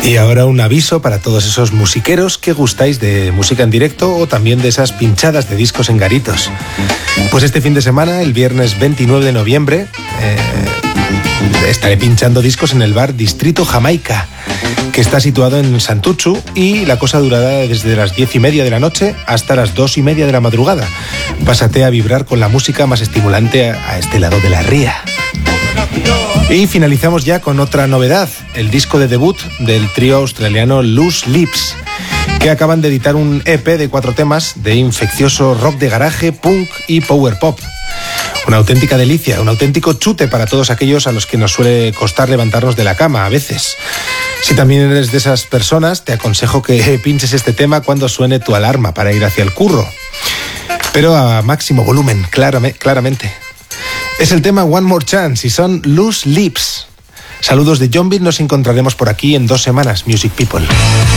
Y ahora un aviso para todos esos musiqueros que gustáis de música en directo o también de esas pinchadas de discos en garitos. Pues este fin de semana, el viernes 29 de noviembre, estaré pinchando discos en el bar Distrito Jamaica, que está situado en Santurtzu, y la cosa durará desde las 10:30 de la noche hasta las 2:30 de la madrugada. Pásate a vibrar con la música más estimulante a este lado de la ría. Y finalizamos ya con otra novedad, el disco de debut del trío australiano Loose Lips, que acaban de editar un EP de 4 temas de infeccioso rock de garaje, punk y power pop. Una auténtica delicia, un auténtico chute para todos aquellos a los que nos suele costar levantarnos de la cama a veces. Si también eres de esas personas, te aconsejo que pinches este tema cuando suene tu alarma para ir hacia el curro. Pero a máximo volumen, claramente. Es el tema One More Chance y son Loose Lips. Saludos de John Beat, nos encontraremos por aquí en 2 semanas, Music People.